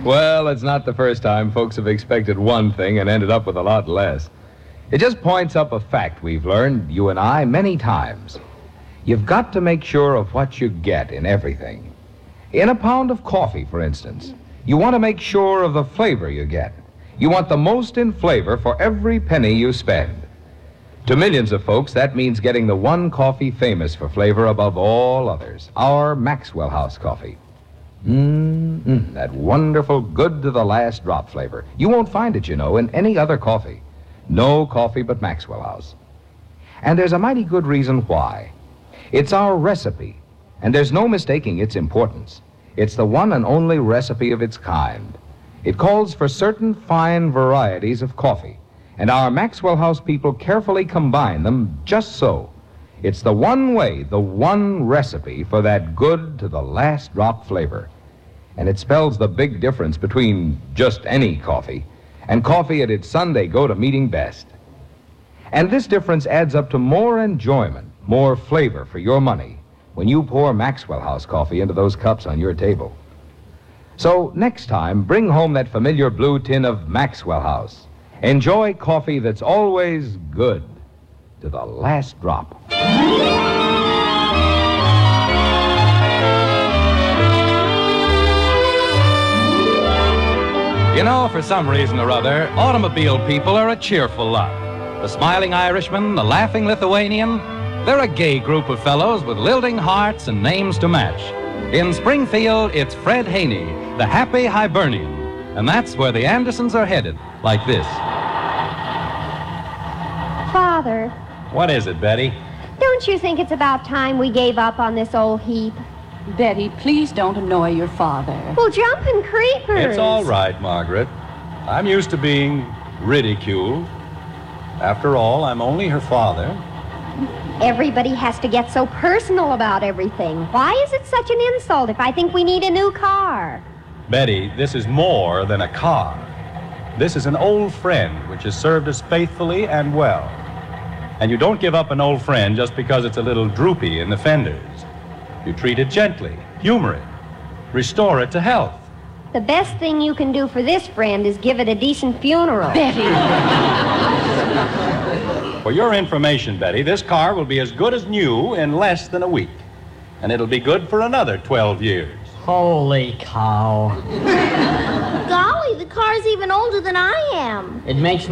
Well, it's not the first time folks have expected one thing and ended up with a lot less. It just points up a fact we've learned, you and I, many times. You've got to make sure of what you get in everything. In a pound of coffee, for instance, you want to make sure of the flavor you get. You want the most in flavor for every penny you spend. To millions of folks, that means getting the one coffee famous for flavor above all others, our Maxwell House coffee. That wonderful, good-to-the-last drop flavor. You won't find it, you know, in any other coffee. No coffee but Maxwell House. And there's a mighty good reason why. It's our recipe, and there's no mistaking its importance. It's the one and only recipe of its kind. It calls for certain fine varieties of coffee, and our Maxwell House people carefully combine them just so. It's the one way, the one recipe for that good-to-the-last drop flavor. And it spells the big difference between just any coffee and coffee at its Sunday go-to-meeting best. And this difference adds up to more enjoyment, more flavor for your money when you pour Maxwell House coffee into those cups on your table. So next time, bring home that familiar blue tin of Maxwell House. Enjoy coffee that's always good to the last drop. You know, for some reason or other, automobile people are a cheerful lot. The smiling Irishman, the laughing Lithuanian, they're a gay group of fellows with lilting hearts and names to match. In Springfield, it's Fred Haney, the happy Hibernian. And that's where the Andersons are headed, like this. Father, What is it, Betty? don't you think it's about time we gave up on this old heap? Betty, please don't annoy your father. Well, jumping creepers. It's all right, Margaret. I'm used to being ridiculed. After all, I'm only her father. Everybody has to get so personal about everything. Why is it such an insult if I think we need a new car? Betty, this is more than a car. This is an old friend which has served us faithfully and well. And you don't give up an old friend just because it's a little droopy in the fenders. You treat it gently, humor it, restore it to health. The best thing you can do for this friend is give it a decent funeral. Betty! For your information, Betty, this car will be as good as new in less than a week. And it'll be good for another 12 years. Holy cow. Golly, the car's even older than I am. It makes